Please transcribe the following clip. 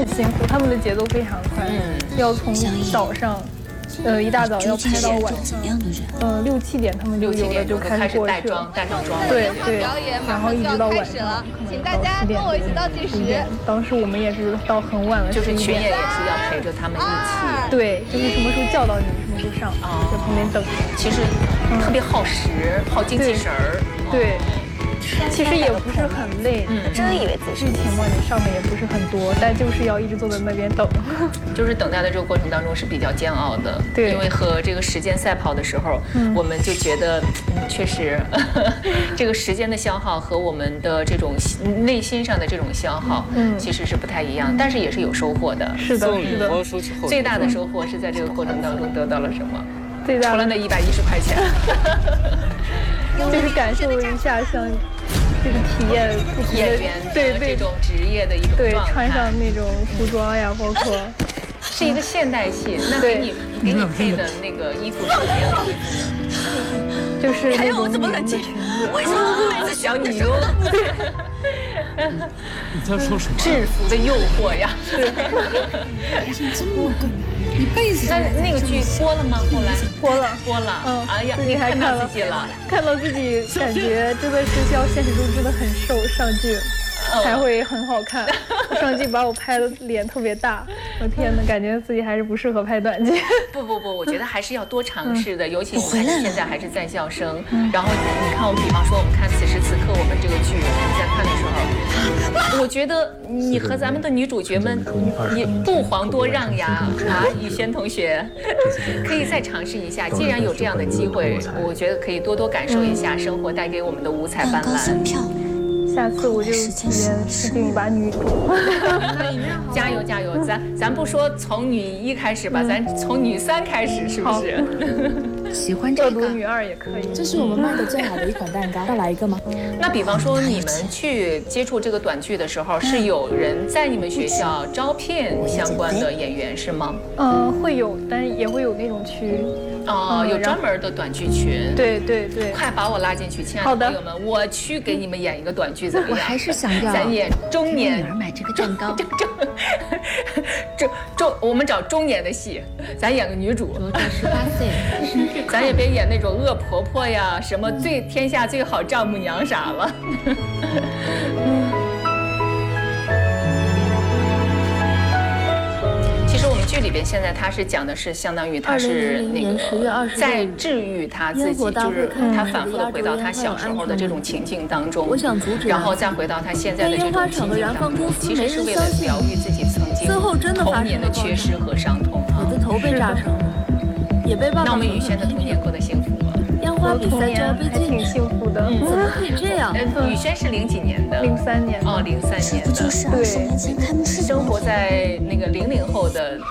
很辛苦，他们的节奏非常快，要从早上。一大早要拍到晚上，6、7点他们就有的就开始过去了， 带上妆， 对，然后一直到晚上， 请大家跟我一起倒计时。 当时我们也是到很晚了， 就是群演也是要陪着他们一起， 对，就是什么时候叫到你，什么时候上，在旁边等。 其实特别耗时，耗精气神儿， 对。其实也不是很累， 真以为自己剧情嘛，你上的也不是很多，但就是要一直坐在那边等。 就是等待的这个过程当中是比较煎熬的， 对， 因为和这个时间赛跑的时候，我们就觉得，确实，这个时间的消耗和我们的这种内心上的这种消耗，其实是不太一样，但是也是有收获的。 是的，是的。 最大的收获是在这个过程当中得到了什么？ 最大除了那110块钱。 就是感受一下像这个体验演员的这种职业的一种对，穿上那种服装呀，包括是一个现代戏。那给你配的那个衣服是什么样的衣服？就是那种么冷静？ 为什么是小女优？ 你在说什么？ 制服的诱惑呀！ 一辈子。 那个剧播了吗？后来播了。 哎呀， 自己还看到自己了， 看到自己感觉真的是像现实中真的很瘦，上剧才会很好看。上剧把我拍的脸特别大，我天哪，感觉自己还是不适合拍短剧。 不，我觉得还是要多尝试的，尤其我们现在还是在校生。然后你看，我们比方说，我们看此时此刻我们这个剧，你在看的时候，我觉得你和咱们的女主角们，你不遑多让呀！雨轩同学，可以再尝试一下。既然有这样的机会，我觉得可以多多感受一下生活带给我们的五彩斑斓。 下次我就体验试镜一把女主。 加油！咱不说从女1开始吧，咱从女3开始，是不是？ 喜欢这个。 恶毒女2也可以。 这是我们卖的最好的一款蛋糕，要来一个吗？ 那比方说你们去接触这个短剧的时候，是有人在你们学校招聘相关的演员是吗？ 会有，但也会有那种区。 有专门的短剧群。 对， 快把我拉进去，亲爱的朋友们，我去给你们演一个短剧怎么样？ 我还是想要咱演中年。 女儿买这个蛋糕。 我们找中年的戏，咱演个女主。 我18岁。 咱也别演那种恶婆婆呀，什么天下最好丈母娘啥了。其实我们剧里边现在他是讲的是，相当于他是那个在治愈他自己，就是他反复的回到他小时候的这种情境当中，然后再回到他现在的这种情境当中，其实是为了疗愈自己曾经童年的缺失和伤痛。 我的头被炸成了，也被爸爸。 那我们雨轩的童年过得幸福吗？ 烟花比赛就要被挺幸福的。 怎么可以这样？ 雨轩是0几年的 ？03年。 03年的。 对， 生活在那个00后的